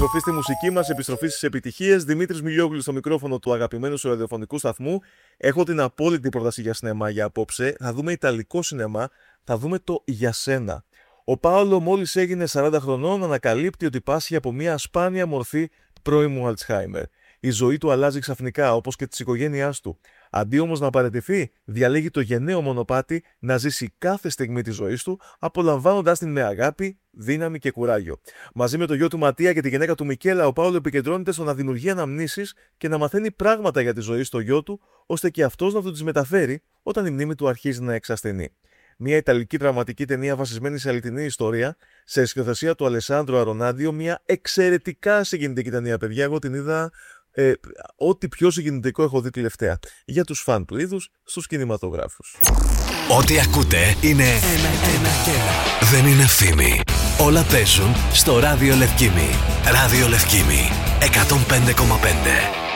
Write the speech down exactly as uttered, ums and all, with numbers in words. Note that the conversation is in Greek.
Επιστροφή στη μουσική μας, επιστροφή στις επιτυχίες. Δημήτρης Μιλιόγλου στο μικρόφωνο του αγαπημένου σου ραδιοφωνικού σταθμού. Έχω την απόλυτη πρόταση για σινεμά για απόψε. Θα δούμε ιταλικό σινεμά, θα δούμε το «Για σένα». Ο Πάολο, μόλις έγινε σαράντα χρονών, ανακαλύπτει ότι πάσχει από μια σπάνια μορφή πρώιμου Αλτσχάιμερ. Η ζωή του αλλάζει ξαφνικά, όπως και της οικογένειάς του. Αντί όμως να παραιτηθεί, διαλέγει το γενναίο μονοπάτι να ζήσει κάθε στιγμή της ζωής του, απολαμβάνοντας την με αγάπη, δύναμη και κουράγιο. Μαζί με το γιο του Ματία και τη γυναίκα του Μικέλα, ο Πάολο επικεντρώνεται στο να δημιουργεί αναμνήσεις και να μαθαίνει πράγματα για τη ζωή στο γιο του, ώστε και αυτός να του τις μεταφέρει όταν η μνήμη του αρχίζει να εξασθενεί. Μια ιταλική δραματική ταινία βασισμένη σε αληθινή ιστορία, σε σκηνοθεσία του Αλεσάνδρο Αρονάντιο, μια εξαιρετικά συγκινητική ταινία, παιδιά. Εγώ την είδα. Ε, ό,τι πιο συγκινητικό έχω δει τελευταία. Για τους φαν του είδους στους κινηματογράφους. Ό,τι ακούτε είναι ένα, ένα και ένα. Δεν είναι φήμη. Όλα παίζουν στο Ράδιο Λευκήμι. Ράδιο Λευκήμι εκατόν πέντε κόμμα πέντε.